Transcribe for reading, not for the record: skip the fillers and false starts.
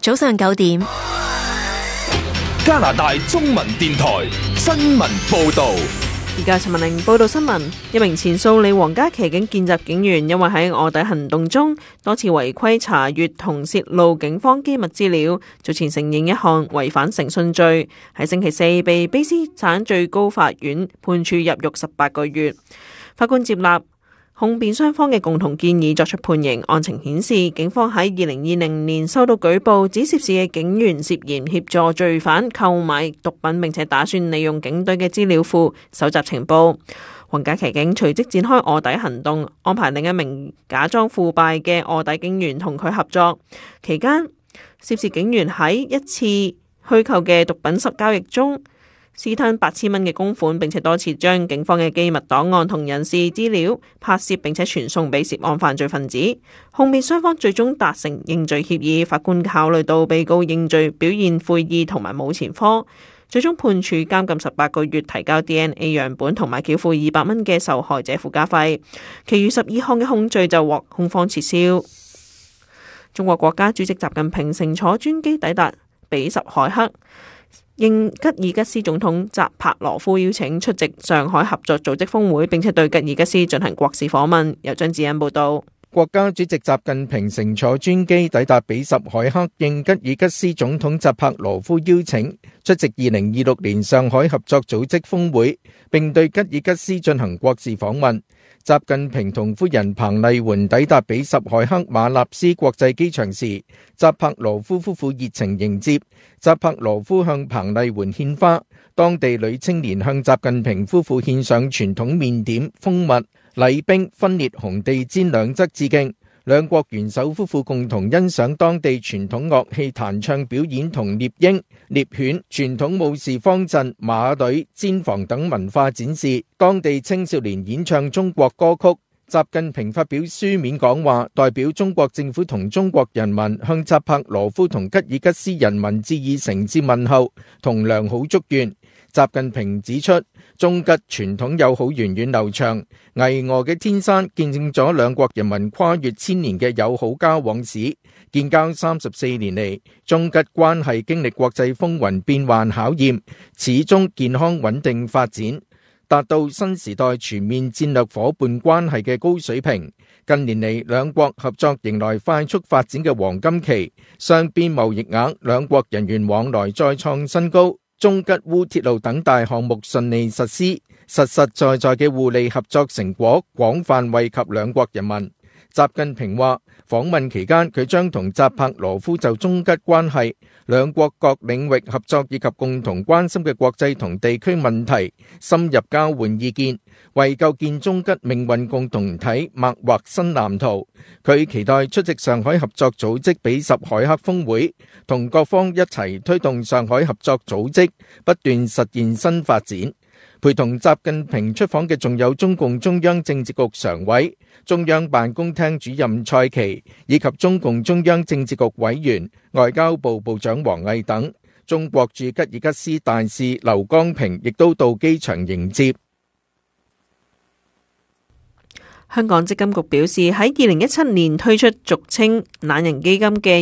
早上9點， 加拿大中文電台新聞報道。 而家陳文玲報道新聞。一名前蘇里皇家騎警見習警員，因為喺臥底行動中多次違規查閱同泄露警方機密資料，早前承認一項違反誠信罪，喺星期四被卑詩省最高法院判處入獄18個月。法官接納控辯雙方嘅共同建議作出判刑。案情顯示，警方喺2020年收到舉報，指涉事嘅警員涉嫌協助罪犯購買毒品，並且打算利用警隊嘅資料庫搜集情報。皇家騎警隨即展開臥底行動，安排另一名假裝腐敗嘅臥底警員同佢合作。期間，涉事警員喺一次虛構嘅毒品交易中私吞8000蚊嘅公款，並且多次將警方嘅機密檔案同人事資料拍攝並且傳送俾涉案犯罪分子。控辯雙方最終達成認罪協議，法官考慮到被告認罪表現悔意同埋冇前科，最終判處監禁18個月，提交 DNA 樣本同埋繳付200蚊嘅受害者附加費。其餘12項嘅控罪就獲控方撤銷。中國國家主席習近平乘坐專機抵達比什凱克，應吉爾吉斯總統扎帕羅夫邀請出席上海合作組織峰會，並且對吉爾吉斯進行國事訪問。由張子欣報道。 國家主席習近平乘坐專機抵達比什凱克，應吉爾吉斯總統扎帕羅夫邀請出席2026年上海合作組織峰會，並對吉爾吉斯進行國事訪問。習近平同夫人彭麗媛抵達比什凱克馬納斯國際機場時，扎帕羅夫夫婦熱情迎接。扎帕羅夫向彭麗媛獻花，當地女青年向習近平夫婦獻上傳統麵點、蜂蜜、禮兵、分裂紅地氈兩側致敬。兩國元首夫婦共同欣賞當地傳統樂器彈唱表演同獵鷹、獵犬、傳統武士方陣、馬隊、氈房等文化展示。當地青少年演唱中國歌曲。習近平發表書面講話，代表中國政府同中國人民向扎帕羅夫同吉爾吉斯人民致以誠摯問候同良好祝願。習近平指出，中吉傳統友好源遠流長，巍峨嘅天山見證咗兩國人民跨越千年嘅友好交往史。建交34年嚟，中吉關係經歷國際風雲變幻考驗，始終健康穩定發展，達到新時代全面戰略夥伴關係嘅高水平。近年嚟，兩國合作迎來快速發展嘅黃金期，雙邊貿易額、兩國人員往來再創新高。中吉烏鐵路等大項目順利實施，實實在在嘅互利合作成果廣泛惠及兩國人民。習近平話，訪問期間佢將同扎帕羅夫就中吉關係、兩國各領域合作以及共同關心嘅國際同地區問題深入交換意見，為構建中吉命運共同體擘劃新藍圖。佢期待出席上海合作組織比什凱克峰會，同各方一齊推動上海合作組織不斷實現新發展。陪同習近平出訪嘅仲有中共中央政治局常委、中央辦公廳主任蔡奇，以及中共中央政治局委員、外交部部長王毅等。中國駐吉爾吉斯大使劉光平亦都到機場迎接。 香港積金局表示，喺2017年推出俗稱懶人基金嘅